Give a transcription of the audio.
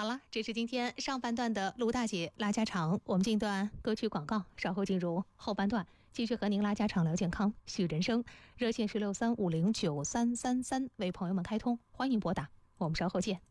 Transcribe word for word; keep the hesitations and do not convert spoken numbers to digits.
了，这是今天上半段的卢大姐拉家常，我们进段歌曲广告，稍后进入后半段，继续和您拉家常聊健康续人生。热线是六三五零九三三三，为朋友们开通，欢迎拨打，我们稍后见。